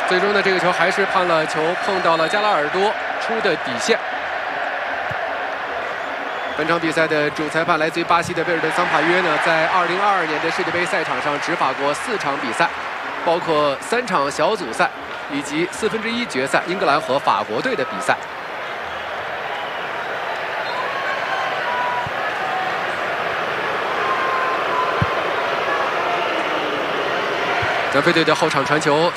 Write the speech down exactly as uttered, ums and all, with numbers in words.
最终呢，这个球还是判了球碰到了加拉尔多出的底线。本场比赛的主裁判来自于巴西的贝尔登桑帕约呢，在二零二二年的世界杯赛场上执法过四场比赛，包括三场小组赛以及四分之一决赛英格兰和法国队的比赛。德菲队的后场传球。